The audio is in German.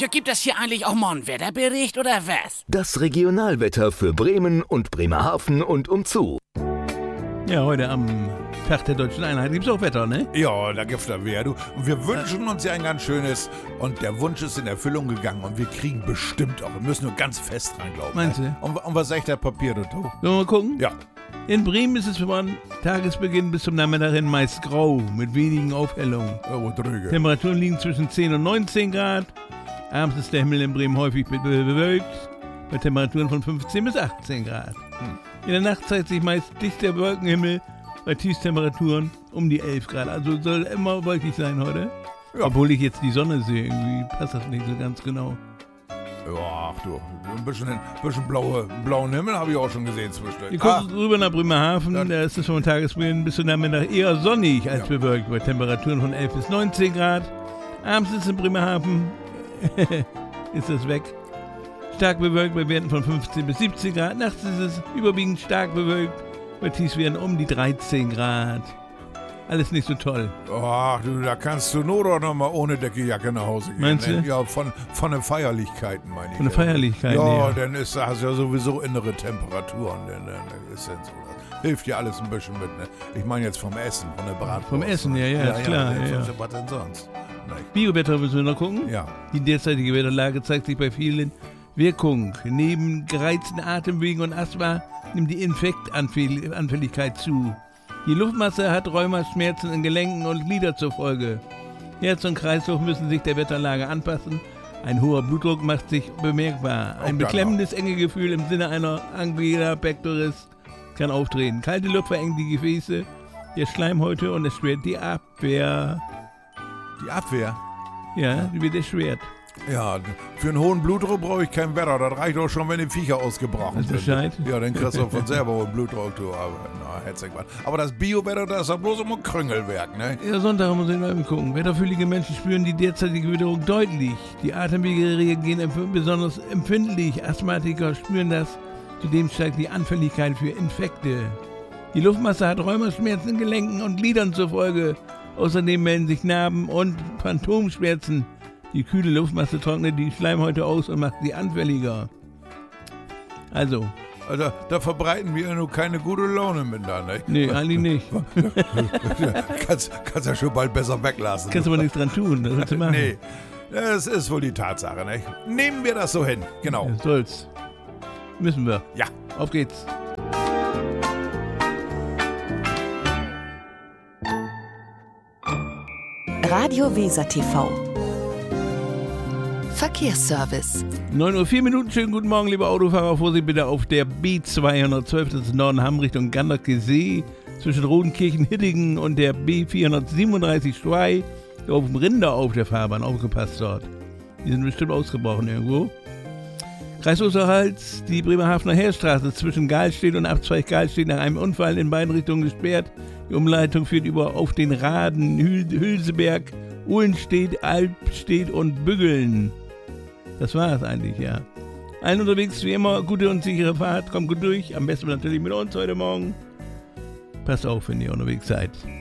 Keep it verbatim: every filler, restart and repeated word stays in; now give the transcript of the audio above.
Ja, gibt es hier eigentlich auch mal einen Wetterbericht oder was? Das Regionalwetter für Bremen und Bremerhaven und umzu. Ja, heute am Tag der Deutschen Einheit gibt's auch Wetter, ne? Ja, da gibt's da wer, du. Und wir wünschen uns ja ein ganz schönes. Und der Wunsch ist in Erfüllung gegangen. Und wir kriegen bestimmt auch. Wir müssen nur ganz fest dran glauben. Meinst du? Und, und was sagt der Papier dazu? Sollen wir mal gucken? Ja. In Bremen ist es von Tagesbeginn bis zum Nachmittag hin meist grau, mit wenigen Aufhellungen. Oh, drüge. Temperaturen liegen zwischen zehn und neunzehn Grad. Abends ist der Himmel in Bremen häufig be- be- bewölkt, bei Temperaturen von fünfzehn bis achtzehn Grad. Hm. In der Nacht zeigt sich meist dichter Wolkenhimmel, bei Tiefstemperaturen um die elf Grad. Also soll immer wolkig sein heute. Ja. Obwohl ich jetzt die Sonne sehe, irgendwie passt das nicht so ganz genau. Ja, ach du, ein bisschen, ein bisschen blaue, blauen Himmel habe ich auch schon gesehen zwischendurch. Wir gucken rüber nach Bremerhaven, Ja. da ist es vom Tagesbeginn bis zum Nachmittag eher sonnig als Ja. bewölkt, bei Temperaturen von elf bis neunzehn Grad. Abends ist in Bremerhaven, ist es weg, stark bewölkt bei Werten von fünfzehn bis siebzehn Grad. Nachts ist es überwiegend stark bewölkt, bei Tiefswerten um die dreizehn Grad. Alles nicht so toll. Ach du, da kannst du nur doch noch mal ohne Deckejacke nach Hause gehen. Meinst ne? du? Ja, von, von den Feierlichkeiten meine ich. Von den Feierlichkeiten, Ja, ja. dann ist, hast du ja sowieso innere Temperaturen. Dann, dann ist dann so. Das hilft dir alles ein bisschen mit. Ne? Ich meine jetzt vom Essen, von der Bratwurst. Vom Essen, ja, ja, ja, ist klar, Ja, ja, ja. Was denn sonst? Nicht? Biowetter müssen wir noch gucken. Ja. Die derzeitige Wetterlage zeigt sich bei vielen Wirkung. Neben gereizten Atemwegen und Asthma nimmt die Infektanfälligkeit zu. Die Luftmasse hat Rheumaschmerzen in Gelenken und Glieder zur Folge. Herz und Kreislauf müssen sich der Wetterlage anpassen. Ein hoher Blutdruck macht sich bemerkbar. Ein Auch beklemmendes Engegefühl im Sinne einer Angina pectoris kann auftreten. Kalte Luft verengt die Gefäße der Schleimhäute und erschwert die Abwehr. Die Abwehr. Ja, die wird erschwert. Ja, für einen hohen Blutdruck brauche ich kein Wetter. Das reicht auch schon, wenn die Viecher ausgebrochen Weißt du sind. Bescheid? Ja, dann kriegst du von selber hohen Blutdruck. Du, aber, na, herzlich was. Aber das Biowetter, das ist ja bloß immer Krüngelwerk, ne? Ja, Sonntag muss ich mal gucken. Wetterfühlige Menschen spüren die derzeitige Witterung deutlich. Die Atemwege reagieren empf- besonders empfindlich. Asthmatiker spüren das. Zudem steigt die Anfälligkeit für Infekte. Die Luftmasse hat Rheumaschmerzen in Gelenken und Gliedern zur Folge. Außerdem melden sich Narben und Phantomschmerzen. Die kühle Luftmasse trocknet die Schleimhäute aus und macht sie anfälliger. Also, Also, da verbreiten wir nur keine gute Laune miteinander. Ne? nee, eigentlich nicht. kannst, kannst ja schon bald besser weglassen. Kannst aber nichts dran tun. Das willst du machen. Nee, das ist wohl die Tatsache, ne? Nehmen wir das so hin, genau. Ja, soll's. Müssen wir. Ja. Auf geht's. Radio Weser T V. Verkehrsservice. neun Uhr vier Minuten, schönen guten Morgen, liebe Autofahrer. Vorsicht bitte auf der B zweihundertzwölf, das ist Nordenham Richtung Ganderke See, zwischen Rodenkirchen-Hiddingen und der B vierhundertsiebenunddreißig Schwei, auf dem Rinder auf der Fahrbahn, aufgepasst dort. Die sind bestimmt ausgebrochen irgendwo. Kreis Osterholz, die Bremerhavener Heerstraße zwischen Gahlstedt und Abzweig Gahlstedt nach einem Unfall in beiden Richtungen gesperrt. Die Umleitung führt über auf den Raden, Hül- Hülseberg, Uhlenstedt, Albstedt und Büggeln. Das war es eigentlich, ja. Allen unterwegs wie immer, gute und sichere Fahrt, kommt gut durch. Am besten natürlich mit uns heute Morgen. Passt auf, wenn ihr unterwegs seid.